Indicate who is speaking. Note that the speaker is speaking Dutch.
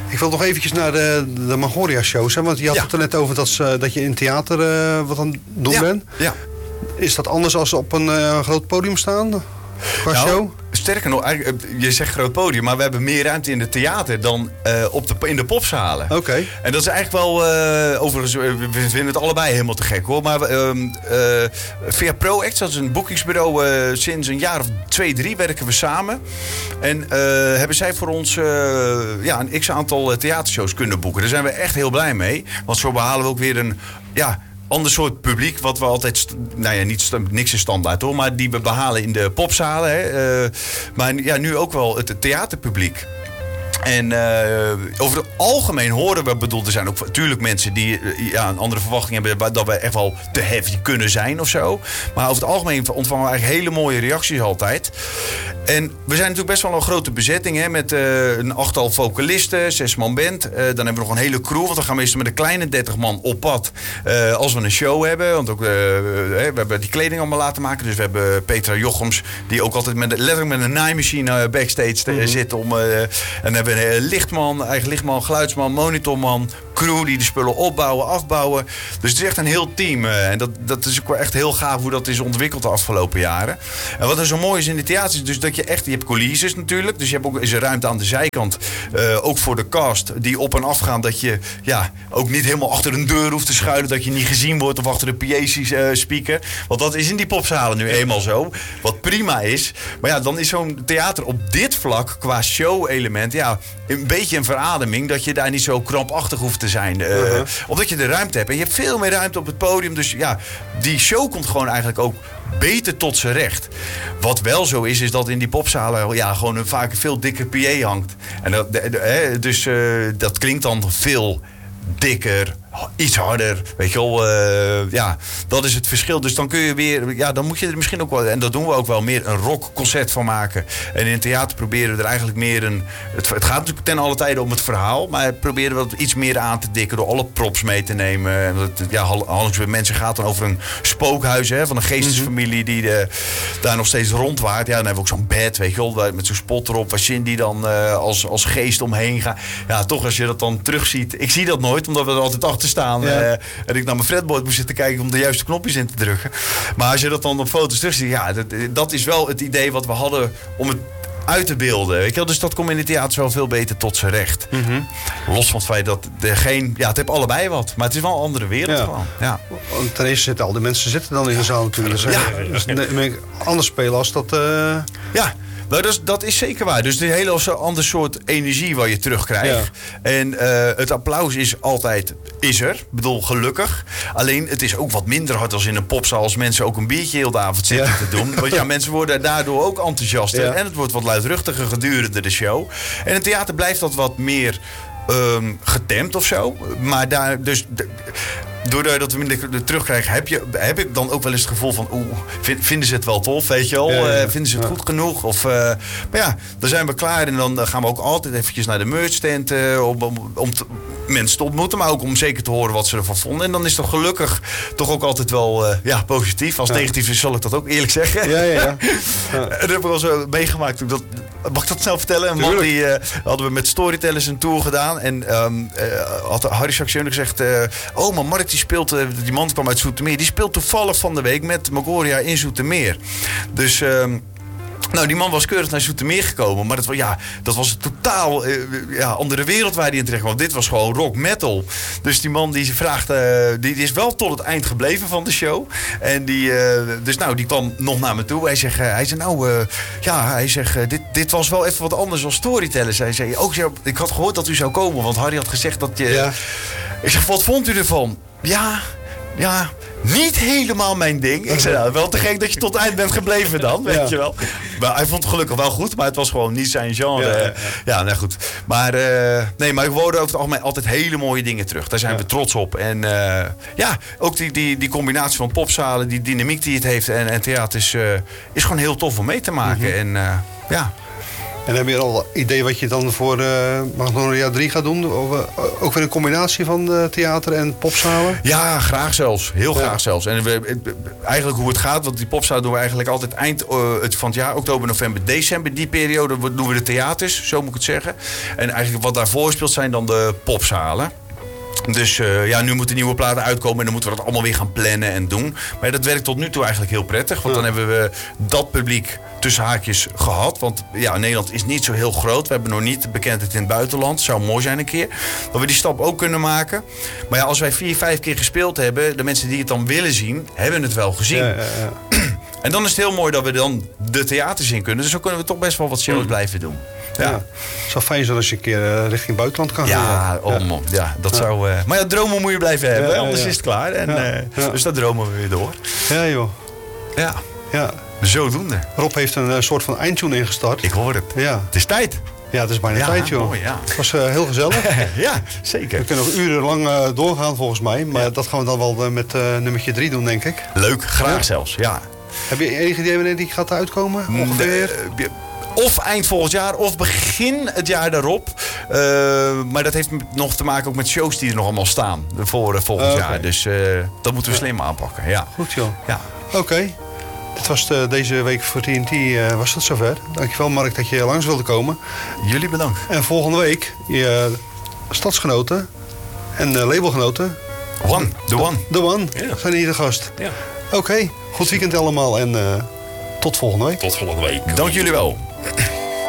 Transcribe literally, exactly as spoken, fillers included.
Speaker 1: Ik wil nog eventjes naar de, de Magoria-shows. Hè? Want je had
Speaker 2: Ja.
Speaker 1: het er net over dat, ze, dat je in theater uh, wat aan het doen
Speaker 2: ja.
Speaker 1: bent.
Speaker 2: Ja.
Speaker 1: Is dat anders als op een uh, groot podium staan? Qua
Speaker 2: nou,
Speaker 1: show?
Speaker 2: Sterker nog, je zegt groot podium, maar we hebben meer ruimte in het theater dan uh, op de, in de popzalen.
Speaker 1: Oké. Okay.
Speaker 2: En dat is eigenlijk wel, uh, overigens, we vinden het allebei helemaal te gek hoor. Maar uh, uh, via ProAct, dat is een boekingsbureau, uh, sinds een jaar of twee, drie werken we samen. En uh, hebben zij voor ons uh, ja, een x-aantal theatershows kunnen boeken. Daar zijn we echt heel blij mee. Want zo behalen we ook weer een... Ja, ander soort publiek, wat we altijd... Nou ja, niet, niks is standaard hoor, maar die we behalen in de popzalen. Hè. Uh, maar ja, nu ook wel het theaterpubliek. En uh, over het algemeen horen we, bedoel, er zijn ook natuurlijk mensen die uh, ja, een andere verwachting hebben dat we echt wel te heavy kunnen zijn of zo. Maar over het algemeen ontvangen we eigenlijk hele mooie reacties altijd. En we zijn natuurlijk best wel een grote bezetting, hè, met uh, een achttal vocalisten, zes man band. Uh, dan hebben we nog een hele crew, want dan gaan we meestal met een kleine dertig man op pad uh, als we een show hebben. Want ook, uh, we hebben die kleding allemaal laten maken. Dus we hebben Petra Jochems, die ook altijd met, letterlijk met een naaimachine backstage mm-hmm. zit. Om, uh, en dan hebben we een lichtman, eigen lichtman, geluidsman, monitorman, crew die de spullen opbouwen, afbouwen. Dus het is echt een heel team. Uh, en dat, dat is ook echt heel gaaf hoe dat is ontwikkeld de afgelopen jaren. En wat er zo mooi is in de theater is dus dat je echt, je hebt coulisses natuurlijk. Dus je hebt ook is er ruimte aan de zijkant. Uh, ook voor de cast die op en af gaan. Dat je ja, ook niet helemaal achter een deur hoeft te schuilen. Dat je niet gezien wordt of achter de P A-speaker. Want dat is in die popzalen nu eenmaal zo. Wat prima is. Maar ja, dan is zo'n theater op dit vlak qua show-element ja, een beetje een verademing. Dat je daar niet zo krampachtig hoeft te zijn. Uh, uh-huh. Omdat je de ruimte hebt. En je hebt veel meer ruimte op het podium. Dus ja, die show komt gewoon eigenlijk ook beter tot zijn recht. Wat wel zo is, is dat in die popzalen ja, gewoon een vaak een veel dikker P A hangt. En dat, de, de, hè, dus uh, dat klinkt dan veel dikker, iets harder, weet je wel. Uh, ja, dat is het verschil. Dus dan kun je weer, ja, dan moet je er misschien ook wel, en dat doen we ook wel, meer een rockconcert van maken. En in het theater proberen we er eigenlijk meer een, het, het gaat natuurlijk ten alle tijde om het verhaal, maar proberen we het iets meer aan te dikken door alle props mee te nemen. En dat, ja, Hallings bij mensen gaat dan over een spookhuis, hè, van een geestesfamilie die de, daar nog steeds rondwaart. Ja, dan hebben we ook zo'n bed, weet je wel, met zo'n spot erop, waar Cindy dan uh, als, als geest omheen gaat. Ja, toch als je dat dan terugziet. Ik zie dat nooit, omdat we er altijd achter staan. Ja. Uh, en ik naar mijn fretboard moest zitten kijken om de juiste knopjes in te drukken. Maar als je dat dan op foto's terugziet, ja, dat, dat is wel het idee wat we hadden om het uit te beelden. Weet je wel? Dus dat komt in het theater wel veel beter tot zijn recht. Mm-hmm. Los van het feit dat er geen... Ja, het heeft allebei wat. Maar het is wel een andere wereld. Ja. Gewoon. Ja.
Speaker 1: Ten eerste zitten al die mensen zitten dan in de zaal natuurlijk. Ja. Dus nee, anders spelen als dat... Uh...
Speaker 2: Ja. Nou, dat, is, dat is zeker waar. Dus een hele ander soort energie wat je terugkrijgt. Ja. En uh, het applaus is altijd, is er. Ik bedoel, gelukkig. Alleen, het is ook wat minder hard als in een popzaal. Als mensen ook een biertje heel de avond zitten ja. te doen. Want ja, mensen worden daardoor ook enthousiaster. Ja. En het wordt wat luidruchtiger gedurende de show. En in het theater blijft dat wat meer um, getemd of zo. Maar daar, dus... De, doordat we minder terugkrijgen, heb, je, heb ik dan ook wel eens het gevoel van... Oeh, vinden ze het wel tof, weet je wel? Ja, ja. Uh, vinden ze het ja. goed genoeg? Of, uh, maar ja, dan zijn we klaar. En dan gaan we ook altijd eventjes naar de merchstand... Uh, om, om, om te, mensen te ontmoeten, maar ook om zeker te horen wat ze ervan vonden. En dan is het gelukkig toch ook altijd wel uh, ja, positief. Als ja. negatief is, zal ik dat ook eerlijk zeggen. Ja, ja, ja. ja. En dat heb ik wel zo meegemaakt. Dat, mag ik dat snel vertellen? Een man die uh, hadden we met Storytellers een tour gedaan. En um, uh, had Harry Saxion gezegd... Uh, oh, maar Mark die speelt... Uh, die man kwam uit Zoetermeer. Die speelt toevallig van de week met Magoria in Zoetermeer. Dus... Um, Nou, die man was keurig naar Zoetermeer gekomen. Maar dat, ja, dat was een totaal uh, ja, andere wereld waar hij in terecht kwam. Dit was gewoon rock metal. Dus die man die vraagt, uh, die, die is wel tot het eind gebleven van de show. En die, uh, dus nou, die kwam nog naar me toe. Hij zegt, uh, hij zei nou, uh, ja, hij zegt, uh, dit, dit was wel even wat anders dan Storytellers. Hij zei, ook, ik had gehoord dat u zou komen, want Harry had gezegd dat je... Ja. Ik zeg, wat vond u ervan? Ja, ja... Niet helemaal mijn ding. Ik zei, nou, wel te gek dat je tot het eind bent gebleven dan, weet ja. je wel. Maar hij vond het gelukkig wel goed, maar het was gewoon niet zijn genre. Ja, ja, ja. ja nou goed. Maar, uh, nee, maar ik hoorde over het algemeen altijd hele mooie dingen terug. Daar zijn ja. we trots op. En uh, ja, ook die, die, die combinatie van popzalen, die dynamiek die het heeft en, en theater is, uh, is gewoon heel tof om mee te maken. Mm-hmm. En uh, ja...
Speaker 1: En heb je al een idee wat je dan voor uh, Magnolia drie gaat doen? Of, uh, ook weer een combinatie van uh, theater en popzalen?
Speaker 2: Ja, graag zelfs. Heel
Speaker 1: Ja.
Speaker 2: graag zelfs. En we, eigenlijk hoe het gaat, want die popzaal doen we eigenlijk altijd eind uh, het van het jaar. Oktober, november, december. Die periode doen we de theaters, zo moet ik het zeggen. En eigenlijk wat daarvoor speelt zijn dan de popzalen. Dus uh, ja, nu moeten nieuwe platen uitkomen en dan moeten we dat allemaal weer gaan plannen en doen. Maar dat werkt tot nu toe eigenlijk heel prettig. Want
Speaker 1: Ja.
Speaker 2: dan hebben we dat publiek tussen haakjes gehad. Want ja, Nederland is niet zo heel groot. We hebben nog niet de bekendheid in het buitenland. Zou mooi zijn een keer. Dat we die stap ook kunnen maken. Maar ja, als wij vier, vijf keer gespeeld hebben, de mensen die het dan willen zien, hebben het wel gezien.
Speaker 1: Ja, ja, ja.
Speaker 2: En dan is het heel mooi dat we dan de theaters in kunnen. Dus zo kunnen we toch best wel wat shows blijven doen. Ja,
Speaker 1: Ja. Het zou fijn zijn als je een keer uh, richting buitenland kan gaan.
Speaker 2: ja, om, ja. ja dat
Speaker 1: Ja.
Speaker 2: zou... Uh, maar ja, dromen moet je blijven hebben,
Speaker 1: Ja, ja,
Speaker 2: anders
Speaker 1: ja.
Speaker 2: is het klaar. En,
Speaker 1: Ja,
Speaker 2: uh,
Speaker 1: ja.
Speaker 2: Dus dat dromen we weer door.
Speaker 1: Ja, joh.
Speaker 2: Ja,
Speaker 1: Ja.
Speaker 2: zodoende.
Speaker 1: Rob heeft een uh, soort van eindtune ingestart.
Speaker 2: Ik hoor het.
Speaker 1: Ja.
Speaker 2: Het is tijd.
Speaker 1: Ja, het is bijna
Speaker 2: Ja,
Speaker 1: tijd, joh.
Speaker 2: mooi, ja.
Speaker 1: Het was uh, heel gezellig.
Speaker 2: Ja, zeker.
Speaker 1: We kunnen nog urenlang uh, doorgaan volgens mij. Maar dat gaan we dan wel uh, met uh, nummertje drie doen, denk ik.
Speaker 2: Leuk, graag
Speaker 1: Ja.
Speaker 2: zelfs, ja.
Speaker 1: Heb je enig idee wanneer die gaat uitkomen? Ongeveer?
Speaker 2: De, uh, of eind volgend jaar, of begin het jaar daarop. Uh, maar dat heeft nog te maken ook met shows die er nog allemaal staan. Voor uh, volgend
Speaker 1: Uh, okay.
Speaker 2: jaar. Dus uh, dat moeten we slim aanpakken, ja.
Speaker 1: Goed, joh.
Speaker 2: Ja.
Speaker 1: Oké. Okay. Dit was de, deze week voor T N T uh, was het zover. Dankjewel, Mark, dat je langs wilde komen.
Speaker 2: Jullie bedankt.
Speaker 1: En volgende week je uh, stadsgenoten en uh, labelgenoten.
Speaker 2: One, the one.
Speaker 1: The One,
Speaker 3: Ja.
Speaker 1: zijn hier de gast.
Speaker 3: Ja.
Speaker 1: Oké, okay. Goed weekend allemaal en uh, tot volgende week.
Speaker 3: Tot volgende week.
Speaker 2: Dank jullie wel.